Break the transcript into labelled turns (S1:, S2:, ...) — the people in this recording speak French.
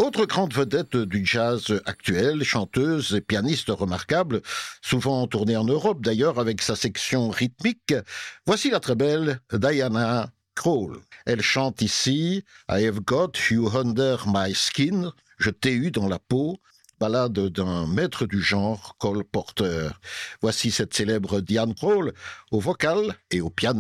S1: Autre grande vedette du jazz actuel, chanteuse et pianiste remarquable, souvent tournée en Europe d'ailleurs avec sa section rythmique, voici la très belle Diana Krall. Elle chante ici « I have got you under my skin », « Je t'ai eu dans la peau », ballade d'un maître du genre, Cole Porter. Voici cette célèbre Diana Krall au vocal et au piano.